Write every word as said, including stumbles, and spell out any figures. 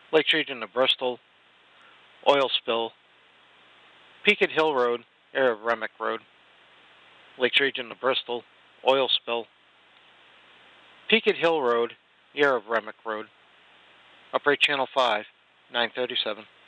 Lakes region of Bristol, oil spill. Peaked Hill Road, area of Remick Road. Lakes region of Bristol, oil spill. Peaked Hill Road, area of Remick Road. Operate Channel five, nine thirty-seven.